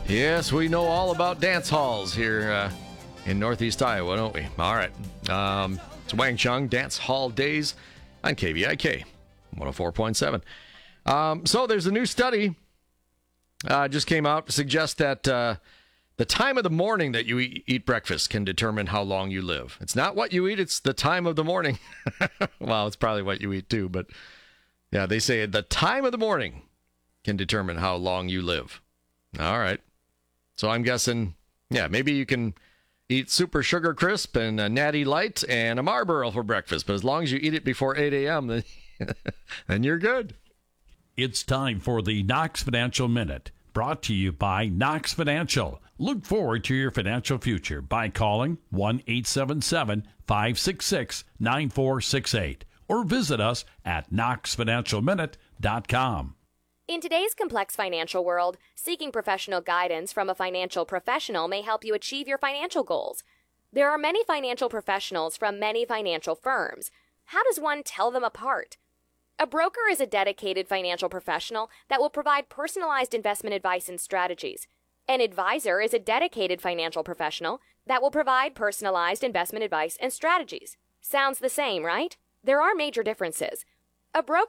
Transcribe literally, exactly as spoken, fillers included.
Yes, we know all about dance halls here uh, in Northeast Iowa, don't we? All right. Um, it's Wang Chung, Dance Hall Days on K V I K one oh four point seven. Um, so there's a new study uh, just came out to suggest that uh, the time of the morning that you eat, eat breakfast can determine how long you live. It's not what you eat, it's the time of the morning. Well, it's probably what you eat too, but yeah, they say the time of the morning can determine how long you live. All right. So I'm guessing, yeah, maybe you can eat Super Sugar Crisp and a Natty Light and a Marlboro for breakfast, but as long as you eat it before eight a.m., then, then you're good. It's time for the Knox Financial Minute, brought to you by Knox Financial. Look forward to your financial future by calling one eight seven seven, five six six, nine four six eight or visit us at knox financial minute dot com. In today's complex financial world, seeking professional guidance from a financial professional may help you achieve your financial goals. There are many financial professionals from many financial firms. How does one tell them apart? A broker is a dedicated financial professional that will provide personalized investment advice and strategies. An advisor is a dedicated financial professional that will provide personalized investment advice and strategies. Sounds the same, right? There are major differences. A broker